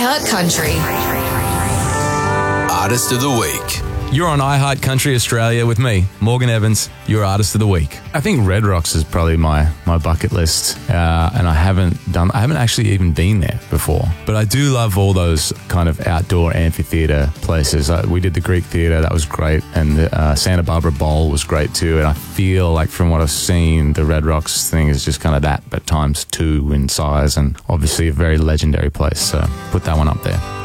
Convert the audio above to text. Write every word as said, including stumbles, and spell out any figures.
iHeart Country. Artist of the Week. You're on iHeart Country Australia with me, Morgan Evans, your Artist of the Week. I think Red Rocks is probably my, my bucket list, uh, and I haven't done, I haven't actually even been there before. But I do love all those kind of outdoor amphitheatre places. Uh, we did the Greek Theatre, that was great, and the uh, Santa Barbara Bowl was great too. And I feel like from what I've seen, the Red Rocks thing is just kind of that, but times two in size, and obviously a very legendary place. So put that one up there.